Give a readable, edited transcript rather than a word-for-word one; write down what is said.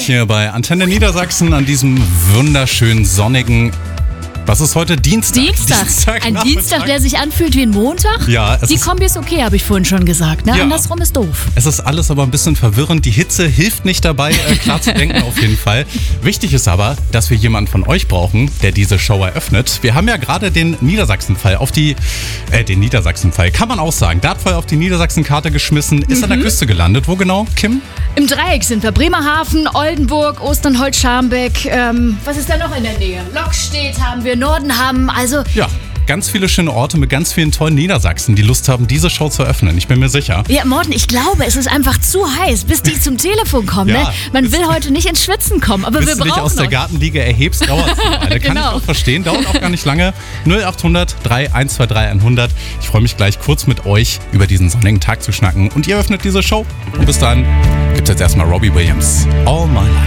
hier bei Antenne Niedersachsen an diesem wunderschönen sonnigen... Was ist heute? Dienstag. Ein Dienstag, der sich anfühlt wie ein Montag? Ja. Die Kombi ist okay, habe ich vorhin schon gesagt. Ne? Ja. Andersrum ist doof. Es ist alles aber ein bisschen verwirrend. Die Hitze hilft nicht dabei, klar zu denken auf jeden Fall. Wichtig ist aber, dass wir jemanden von euch brauchen, der diese Show eröffnet. Wir haben ja gerade den Niedersachsen-Fall den Niedersachsen-Fall, kann man auch sagen. Dartfall auf die Niedersachsen-Karte geschmissen, ist an der Küste gelandet. Wo genau, Kim? Im Dreieck sind wir. Bremerhaven, Oldenburg, Osternholz, Scharmbeck. Was ist da noch in der Nähe? Lockstedt haben wir, Nordenham, also... Ja. Ganz viele schöne Orte mit ganz vielen tollen Niedersachsen, die Lust haben, diese Show zu öffnen. Ich bin mir sicher. Ja, Morten, ich glaube, es ist einfach zu heiß, bis die zum Telefon kommen. Ja, ne? Man will heute nicht ins Schwitzen kommen, aber wir bis du dich brauchen aus der Gartenliege erhebst, dauert es eine Weile. Kann ich auch verstehen, dauert auch gar nicht lange. 0800 3123 100. Ich freue mich gleich kurz mit euch über diesen sonnigen Tag zu schnacken und ihr öffnet diese Show. Und bis dann gibt's jetzt erstmal Robbie Williams. All My Life.